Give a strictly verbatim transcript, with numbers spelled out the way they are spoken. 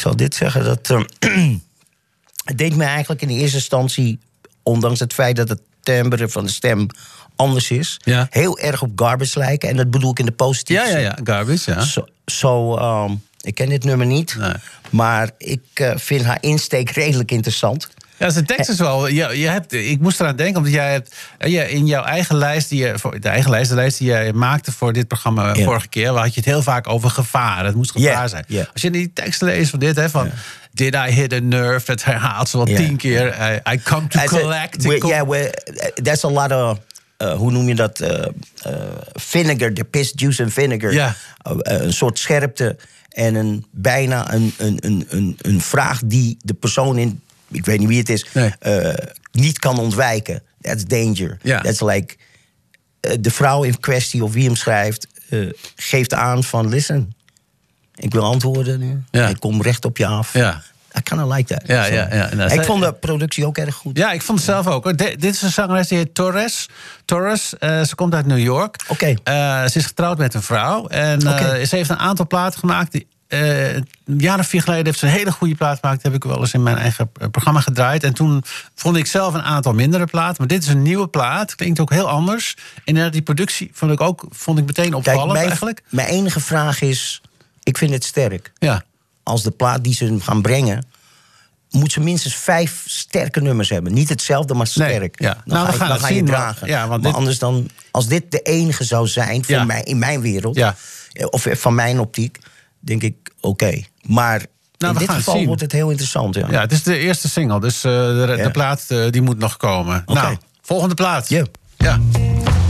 zal dit zeggen, dat... Uh, het deed me eigenlijk in de eerste instantie, ondanks het feit dat het timbre van de stem anders is, ja. heel erg op Garbage lijken. En dat bedoel ik in de positieve Ja, ja, ja, Garbage, ja. Zo, so, um, ik ken dit nummer niet, nee. maar ik uh, vind haar insteek redelijk interessant. Ja, zijn tekst is wel... Je, je hebt, ik moest eraan denken, omdat jij hebt... Je, in jouw eigen lijst, die je, de eigen lijst, de lijst die jij maakte voor dit programma yeah. vorige keer, had je het heel vaak over gevaar. Het moest gevaar yeah. zijn. Yeah. Als je die teksten leest van dit, hè, van... Yeah. Did I hit a nerve? Dat herhaalt ze wel yeah. tien keer. I, I come to As collect. Ja, yeah, well, there's a lot of... Uh, hoe noem je dat? Uh, uh, vinegar, de piss, juice en vinegar. Yeah. Uh, uh, een soort scherpte en een, bijna een, een, een, een, een vraag die de persoon in... ik weet niet wie het is, nee. uh, niet kan ontwijken. That's danger. Yeah. That's like... Uh, de vrouw in kwestie, of wie hem schrijft... Uh, geeft aan van, listen... ik wil antwoorden nu. Yeah. Ik kom recht op je af. Yeah. I kind of like that. Ja, ja, ja. Nou, ik vond de productie ook erg goed. Ja, ik vond het zelf ook. De, dit is een zangeres die heet Torres. Torres, uh, ze komt uit New York. Okay. Uh, ze is getrouwd met een vrouw. En uh, okay. ze heeft een aantal platen gemaakt... Die, Uh, een jaar of vier geleden heeft ze een hele goede plaat gemaakt. Dat heb ik wel eens in mijn eigen programma gedraaid. En toen vond ik zelf een aantal mindere platen. Maar dit is een nieuwe plaat. Klinkt ook heel anders. En die productie vond ik ook vond ik meteen opvallend. Kijk, mijn, eigenlijk. Mijn enige vraag is... ik vind het sterk. Ja. Als de plaat die ze gaan brengen... moet ze minstens vijf sterke nummers hebben. Niet hetzelfde, maar sterk. Nee, ja. Dan nou, ga, je, gaan dan ga zien, je dragen. Ja, want maar dit... anders dan... als dit de enige zou zijn voor ja. mij, in mijn wereld... Ja. of van mijn optiek... denk ik, oké. Okay. Maar nou, in dit geval het wordt het heel interessant. Ja. ja, het is de eerste single, dus uh, de, ja. de plaat uh, die moet nog komen. Okay. Nou, volgende plaat. Yeah. Ja.